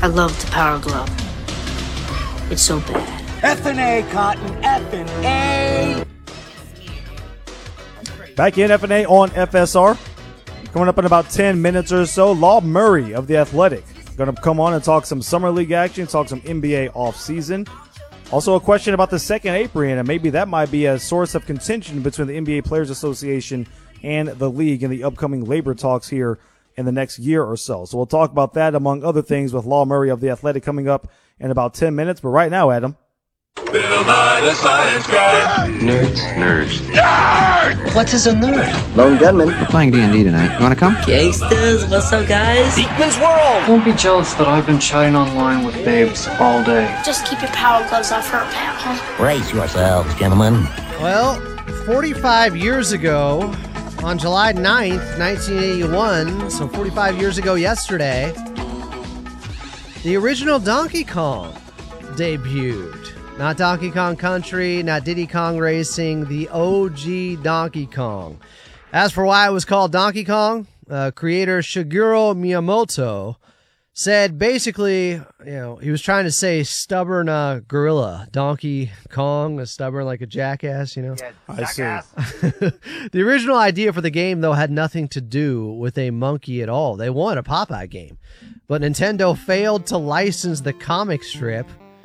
I love the Power Glove. It's so bad. F&A, Cotton, F&A. Back in F&A on FSR. Coming up in about 10 minutes or so, Law Murray of The Athletic. Going to come on and talk some Summer League action, talk some NBA offseason. Also a question about the second apron, and maybe that might be a source of contention between the NBA Players Association and the league in the upcoming labor talks here in the next year or so. So we'll talk about that, among other things, with Law Murray of The Athletic coming up in about 10 minutes. But right now, Adam. Bill Nye, the science guy. Nerds. Nerd! What is a nerd? Lone gunman. We're playing D&D tonight. You want to come? Gangsters, what's up, guys? Beekman's World. Don't be jealous that I've been chatting online with babes all day. Just keep your power gloves off her, pal, huh? Brace yourselves, gentlemen. Well, 45 years ago, on July 9th, 1981, so 45 years ago yesterday, the original Donkey Kong debuted. Not Donkey Kong Country, not Diddy Kong Racing, the OG Donkey Kong. As for why it was called Donkey Kong, creator Shigeru Miyamoto said basically, he was trying to say stubborn gorilla. Donkey Kong, stubborn like a jackass, Yeah, I see. The original idea for the game, though, had nothing to do with a monkey at all. They wanted a Popeye game. But Nintendo failed to license the comic strip.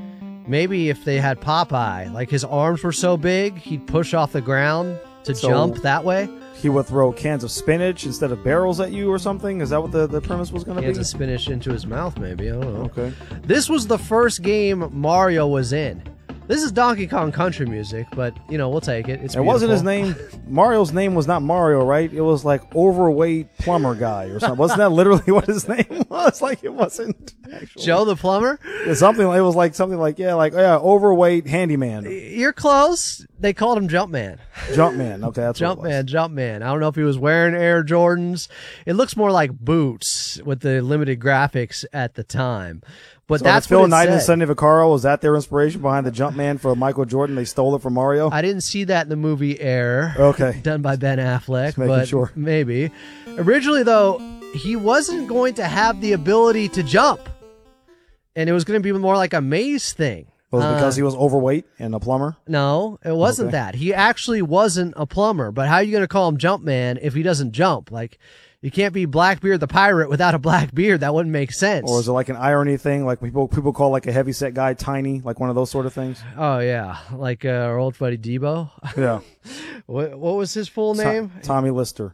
Maybe if they had Popeye, like his arms were so big, he'd push off the ground to jump that way. He would throw cans of spinach instead of barrels at you or something? Is that what the premise was going to be? Cans of spinach into his mouth, maybe. I don't know. Okay. This was the first game Mario was in. This is Donkey Kong Country music, but, we'll take it. It's beautiful. It wasn't his name. Mario's name was not Mario, right? It was like overweight plumber guy or something. Wasn't that literally what his name was? Like it wasn't actually. Joe the plumber? It was something like overweight handyman. You're close. They called him Jumpman. Jumpman. Okay, that's what it was. Jumpman. I don't know if he was wearing Air Jordans. It looks more like boots with the limited graphics at the time. But so that's Phil what it Knight said. and Sonny Vaccaro, was that their inspiration behind the Jumpman for Michael Jordan? They stole it from Mario? I didn't see that in the movie Air. Okay. Done by Ben Affleck, Just making but sure. maybe. Originally, though, he wasn't going to have the ability to jump. And it was going to be more like a maze thing. Was it because he was overweight and a plumber? No, it wasn't that. He actually wasn't a plumber. But how are you going to call him Jumpman if he doesn't jump? Like, you can't be Blackbeard the pirate without a black beard. That wouldn't make sense. Or is it like an irony thing? Like people call like a heavyset guy tiny, like one of those sort of things? Oh, yeah. Like our old buddy Debo. Yeah. What was his full name? Tommy Lister.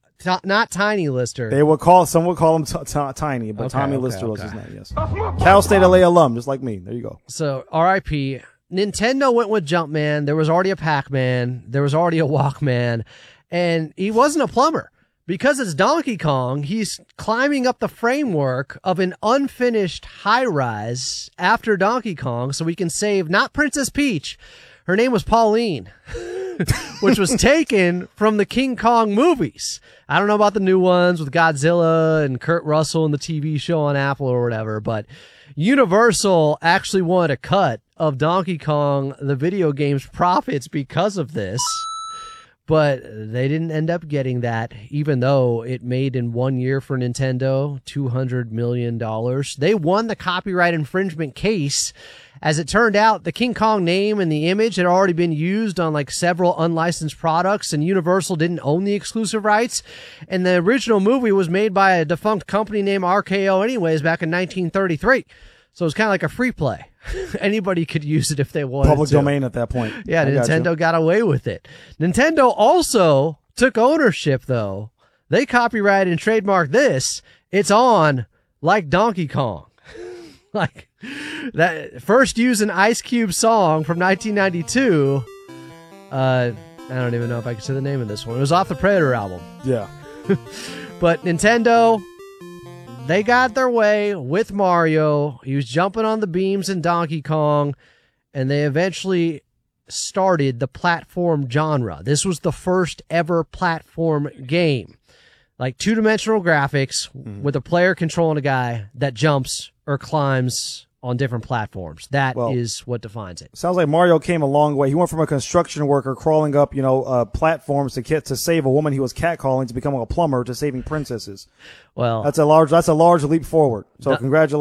Not Tiny Lister. Some would call him Tiny, but Okay, Tommy okay, Lister was okay. his name, yes. Cal State LA alum, just like me. There you go. So, R.I.P. Nintendo went with Jumpman. There was already a Pac-Man. There was already a Walkman. And he wasn't a plumber. Because it's Donkey Kong, he's climbing up the framework of an unfinished high-rise after Donkey Kong so we can save not Princess Peach. Her name was Pauline, which was taken from the King Kong movies. I don't know about the new ones with Godzilla and Kurt Russell and the TV show on Apple or whatever, but Universal actually wanted a cut of Donkey Kong, the video game's profits because of this. But they didn't end up getting that, even though it made in 1 year for Nintendo $200 million. They won the copyright infringement case. As it turned out, the King Kong name and the image had already been used on like several unlicensed products, and Universal didn't own the exclusive rights. And the original movie was made by a defunct company named RKO anyways back in 1933. So it was kind of like a free play. Anybody could use it if they wanted Public to. domain at that point. Yeah, Nintendo got away with it. Nintendo also took ownership, though. They copyrighted and trademarked this. It's on like Donkey Kong. Like that first used an Ice Cube song from 1992. I don't even know if I can say the name of this one. It was off the Predator album. Yeah. But Nintendo, they got their way with Mario. He was jumping on the beams in Donkey Kong, and they eventually started the platform genre. This was the first ever platform game. Like two-dimensional graphics with a player controlling a guy that jumps or climbs on different platforms. That is what defines it. Sounds like Mario came a long way. He went from a construction worker crawling up, platforms to save a woman he was catcalling to becoming a plumber to saving princesses. Well, that's a large leap forward. So congratulations.